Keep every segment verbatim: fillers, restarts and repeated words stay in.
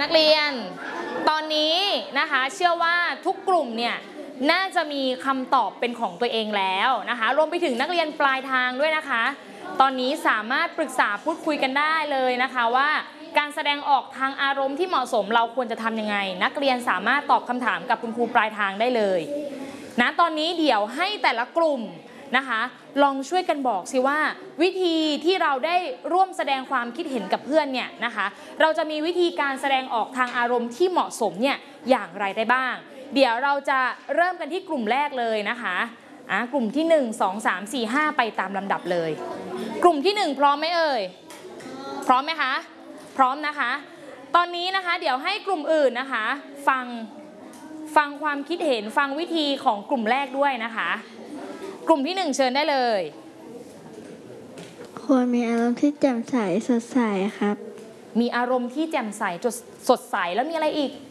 นักเรียนตอนนี้นะคะเชื่อว่าทุกกลุ่มเนี่ยน่าจะมีคำตอบเป็นของตัวเองแล้วนะคะรวมไปถึงนักเรียนปลายทางด้วยนะคะตอนนี้สามารถปรึกษาพูดคุยกันได้เลยนะคะว่าการแสดงออกทางอารมณ์ที่เหมาะสมเราควรจะทำยังไงนักเรียนสามารถตอบคำถามกับคุณครูปลายทางได้เลยนะตอนนี้เดี๋ยวให้แต่ละกลุ่มนะคะลองช่วยกันบอกสิว่าวิธีที่เราได้ร่วมแสดงความคิดเห็นกับเพื่อนเนี่ยนะคะเราจะมีวิธีการแสดงออกทางอารมณ์ที่เหมาะสมเนี่ยอย่างไรได้บ้างเดี๋ยวเราจะเริ่มกันที่กลุ่มแรกเลยนะคะอ่ะกลุ่มที่หนึ่ง สอง สาม สี่ ห้าไปตามลำดับเลยกลุ่มที่หนึ่งพร้อมไหมเอ่ยพร้อมไหมคะพร้อมนะคะตอนนี้นะคะเดี๋ยวให้กลุ่มอื่นนะคะฟังฟังความคิดเห็นฟังวิธีของกลุ่มแรกด้วยนะคะกลุ่มที่หนึ่งเชิญได้เลยควรมีอารมณ์ที่แจ่มใสสดใสครับมีอารมณ์ที่แจ่มใสสดใสแล้วมีอะไรอีก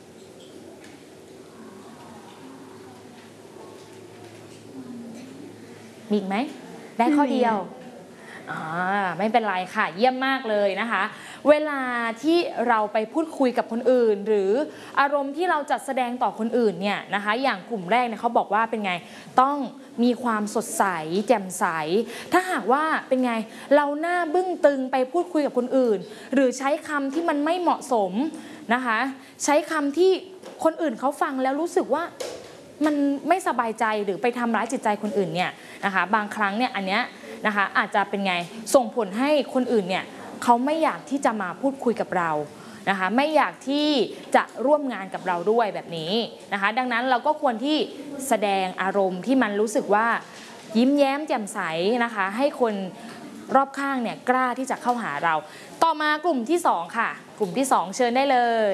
มีอีกไหมได้ข้อเดียวอ่าไม่เป็นไรค่ะเยี่ยมมากเลยนะคะเวลาที่เราไปพูดคุยกับคนอื่นหรืออารมณ์ที่เราจัดแสดงต่อคนอื่นเนี่ยนะคะอย่างกลุ่มแรกเนี่ยเขาบอกว่าเป็นไงต้องมีความสดใสแจ่มใสถ้าหากว่าเป็นไงเราหน้าบึ้งตึงไปพูดคุยกับคนอื่นหรือใช้คำที่มันไม่เหมาะสมนะคะใช้คำที่คนอื่นเขาฟังแล้วรู้สึกว่ามันไม่สบายใจหรือไปทำร้ายจิตใจคนอื่นเนี่ยนะคะบางครั้งเนี่ยอันเนี้ยนะคะอาจจะเป็นไงส่งผลให้คนอื่นเนี่ยเขาไม่อยากที่จะมาพูดคุยกับเรานะคะไม่อยากที่จะร่วมงานกับเราด้วยแบบนี้นะคะดังนั้นเราก็ควรที่แสดงอารมณ์ที่มันรู้สึกว่ายิ้มแย้มแจ่มใสนะคะให้คนรอบข้างเนี่ยกล้าที่จะเข้าหาเราต่อมากลุ่มที่สองค่ะกลุ่มที่สองเชิญได้เลย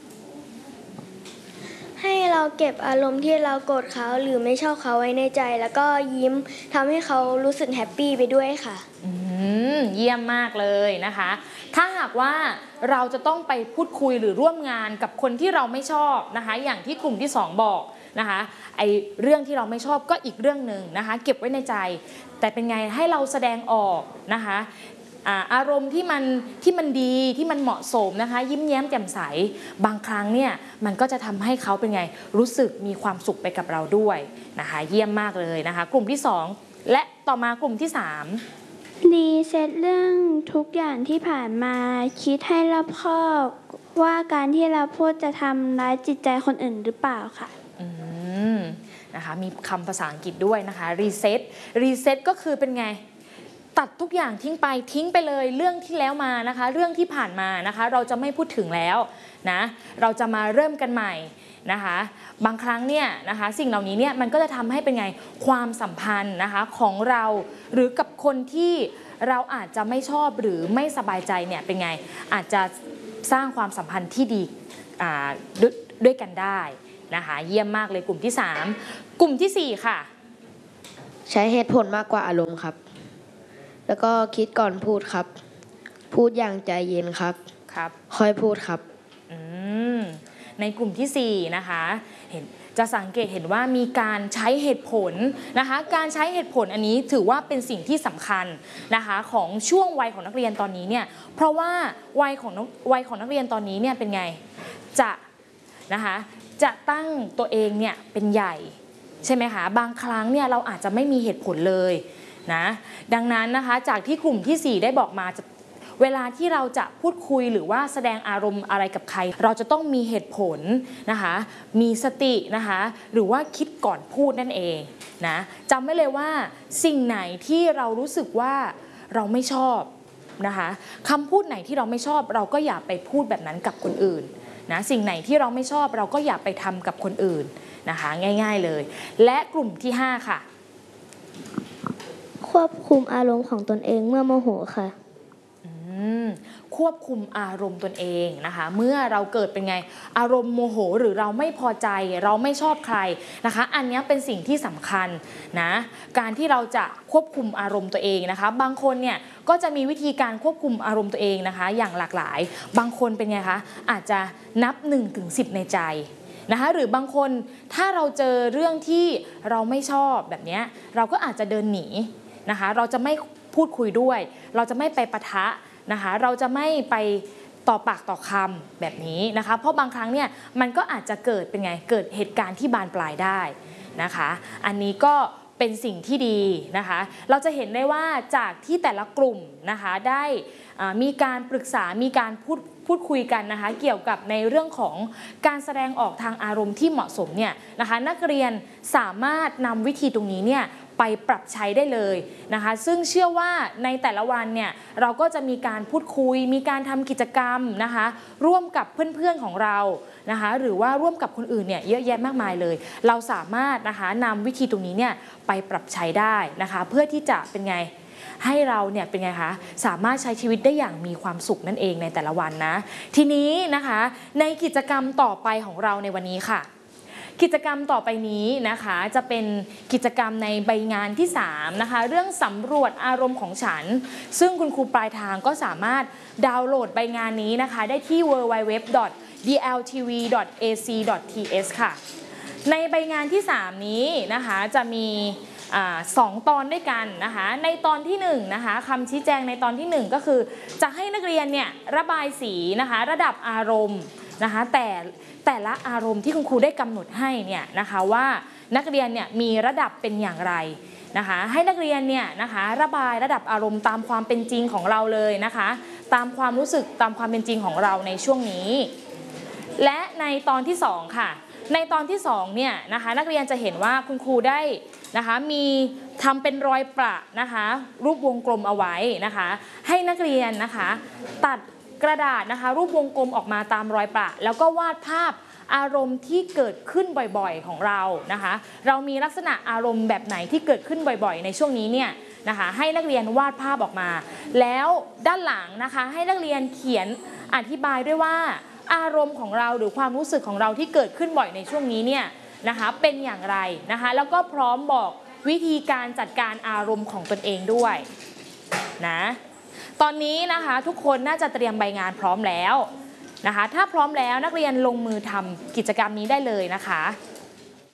ให้เราเก็บอารมณ์ที่เราโกรธเขาหรือไม่ชอบเขาไว้ในใจแล้วก็ยิ้มทำให้เขารู้สึกแฮปปี้ไปด้วยค่ะอืมเยี่ยมมากเลยนะคะถ้าหากว่าเราจะต้องไปพูดคุยหรือร่วมงานกับคนที่เราไม่ชอบนะคะอย่างที่กลุ่มที่สองบอกนะคะไอเรื่องที่เราไม่ชอบก็อีกเรื่องหนึ่งนะคะเก็บไว้ในใจแต่เป็นไงให้เราแสดงออกนะคะอารมณ์ที่มันที่มันดีที่มันเหมาะสมนะคะยิ้มแย้มแจ่มใสบางครั้งเนี่ยมันก็จะทำให้เขาเป็นไงรู้สึกมีความสุขไปกับเราด้วยนะคะเยี่ยมมากเลยนะคะกลุ่มที่สองและต่อมากลุ่มที่สามรีเซ็ตเรื่องทุกอย่างที่ผ่านมาคิดให้รอบคอบว่าการที่เราพูดจะทำร้ายจิตใจคนอื่นหรือเปล่าค่ะอืมนะคะมีคำภาษาอังกฤษด้วยนะคะรีเซ็ตรีเซ็ตก็คือเป็นไงตัดทุกอย่างทิ้งไปทิ้งไปเลยเรื่องที่แล้วมานะคะเรื่องที่ผ่านมานะคะเราจะไม่พูดถึงแล้วนะเราจะมาเริ่มกันใหม่นะคะบางครั้งเนี่ยนะคะสิ่งเหล่านี้เนี่ยมันก็จะทำให้เป็นไงความสัมพันธ์นะคะของเราหรือกับคนที่เราอาจจะไม่ชอบหรือไม่สบายใจเนี่ยเป็นไงอาจจะสร้างความสัมพันธ์ที่ดีอ่าด้วยด้วยกันได้นะคะเยี่ยมมากเลยกลุ่มที่สามกลุ่มที่สี่ค่ะใช้เหตุผลมากกว่าอารมณ์ครับแล้วก็คิดก่อนพูดครับพูดอย่างใจเย็นครับครับค่อยพูดครับอืมในกลุ่มที่สี่นะคะเห็นจะสังเกตเห็นว่ามีการใช้เหตุผลนะคะการใช้เหตุผลอันนี้ถือว่าเป็นสิ่งที่สำคัญนะคะของช่วงวัยของนักเรียนตอนนี้เนี่ยเพราะว่าวัยของวัยของนักเรียนตอนนี้เนี่ยเป็นไงจะนะคะจะตั้งตัวเองเนี่ยเป็นใหญ่ใช่ไหมคะบางครั้งเนี่ยเราอาจจะไม่มีเหตุผลเลยนะดังนั้นนะคะจากที่กลุ่มที่สี่ได้บอกมาจะเวลาที่เราจะพูดคุยหรือว่าแสดงอารมณ์อะไรกับใครเราจะต้องมีเหตุผลนะคะมีสตินะคะหรือว่าคิดก่อนพูดนั่นเองนะจำไว้เลยว่าสิ่งไหนที่เรารู้สึกว่าเราไม่ชอบนะคะคำพูดไหนที่เราไม่ชอบเราก็อย่าไปพูดแบบนั้นกับคนอื่นนะสิ่งไหนที่เราไม่ชอบเราก็อย่าไปทำกับคนอื่นนะคะง่ายๆเลยและกลุ่มที่ห้าค่ะควบคุมอารมณ์ของตนเองเมื่อโมโหค่ะควบคุมอารมณ์ตนเองนะคะเมื่อเราเกิดเป็นไงอารมณ์โมโหหรือเราไม่พอใจเราไม่ชอบใครนะคะอันนี้เป็นสิ่งที่สำคัญนะการที่เราจะควบคุมอารมณ์ตัวเองนะคะบางคนเนี่ยก็จะมีวิธีการควบคุมอารมณ์ตัวเองนะคะอย่างหลากหลายบางคนเป็นไงคะอาจจะนับ หนึ่งถึงสิบ ในใจนะคะหรือบางคนถ้าเราเจอเรื่องที่เราไม่ชอบแบบนี้เราก็อาจจะเดินหนีนะคะเราจะไม่พูดคุยด้วยเราจะไม่ไปปะทะนะคะเราจะไม่ไปต่อปากต่อคำแบบนี้นะคะเพราะบางครั้งเนี่ยมันก็อาจจะเกิดเป็นไงเกิดเหตุการณ์ที่บานปลายได้นะคะอันนี้ก็เป็นสิ่งที่ดีนะคะเราจะเห็นได้ว่าจากที่แต่ละกลุ่มนะคะได้มีการปรึกษามีการพูดพูดคุยกันนะคะเกี่ยวกับในเรื่องของการแสดงออกทางอารมณ์ที่เหมาะสมเนี่ยนะคะนักเรียนสามารถนำวิธีตรงนี้เนี่ยไปปรับใช้ได้เลยนะคะซึ่งเชื่อว่าในแต่ละวันเนี่ยเราก็จะมีการพูดคุยมีการทำกิจกรรมนะคะร่วมกับเพื่อนๆของเรานะคะหรือว่าร่วมกับคนอื่นเนี่ยเยอะแยะมากมายเลยเราสามารถนะคะนำวิธีตรงนี้เนี่ยไปปรับใช้ได้นะคะเพื่อที่จะเป็นไงให้เราเนี่ยเป็นไงคะสามารถใช้ชีวิตได้อย่างมีความสุขนั่นเองในแต่ละวันนะทีนี้นะคะในกิจกรรมต่อไปของเราในวันนี้ค่ะกิจกรรมต่อไปนี้นะคะจะเป็นกิจกรรมในใบงานที่สามนะคะเรื่องสำรวจอารมณ์ของฉันซึ่งคุณครูปลายทางก็สามารถดาวน์โหลดใบงานนี้นะคะได้ที่ ดับเบิลยู ดับเบิลยู ดับเบิลยู ดอท ดี แอล ที วี ดอท เอ ซี ดอท ที เอส ค่ะในใบงานที่สามนี้นะคะจะมีสองตอนด้วยกันนะคะในตอนที่หนึ่งนะคะคำชี้แจงในตอนที่หนึ่งก็คือจะให้นักเรียนเนี่ยระบายสีนะคะระดับอารมณ์นะคะแต่แต่ละอารมณ์ที่คุณครูได้กำหนดให้เนี่ยนะคะว่านักเรียนเนี่ยมีระดับเป็นอย่างไรนะคะให้นักเรียนเนี่ยนะคะระบายระดับอารมณ์ตามความเป็นจริงของเราเลยนะคะตามความรู้สึกตามความเป็นจริงของเราในช่วงนี้และในตอนที่สองค่ะในตอนที่สองเนี่ยนะคะนักเรียนจะเห็นว่าคุณครูได้นะคะมีทำเป็นรอยประนะคะรูปวงกลมเอาไว้นะคะให้นักเรียนนะคะตัดกระดาษนะคะรูปวงกลมออกมาตามรอยประแล้วก็วาดภาพอารมณ์ที่เกิดขึ้นบ่อยๆของเรานะคะเรามีลักษณะอารมณ์แบบไหนที่เกิดขึ้นบ่อยๆในช่วงนี้เนี่ยนะคะให้นักเรียนวาดภาพออกมาแล้วด้านหลังนะคะให้นักเรียนเขียนอธิบายด้วยว่าอารมณ์ของเราหรือความรู้สึกของเราที่เกิดขึ้นบ่อยในช่วงนี้เนี่ยนะคะเป็นอย่างไรนะคะแล้วก็พร้อมบอกวิธีการจัดการอารมณ์ของตนเองด้วยนะตอนนี้นะคะทุกคนน่าจะเตรียมใบงานพร้อมแล้วนะคะถ้าพร้อมแล้วนักเรียนลงมือทำกิจกรรมนี้ได้เลยนะคะ